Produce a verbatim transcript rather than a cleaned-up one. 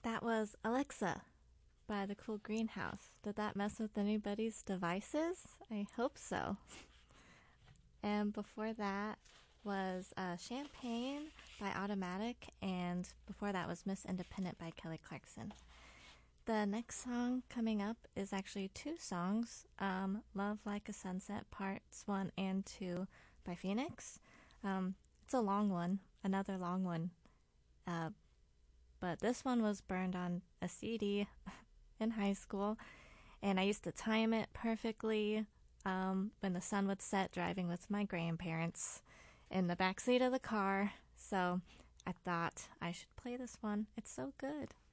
That was Alexa by the Cool Greenhouse. Did that mess with anybody's devices? I hope so. And before that was uh, Champagne by Automatic, and before that was Miss Independent by Kelly Clarkson. The next song coming up is actually two songs, um, Love Like a Sunset Parts one and two by Phoenix. Um, it's a long one, another long one, uh, but this one was burned on a C D in high school, and I used to time it perfectly um, when the sun would set driving with my grandparents in the backseat of the car, so I thought I should play this one. It's so good.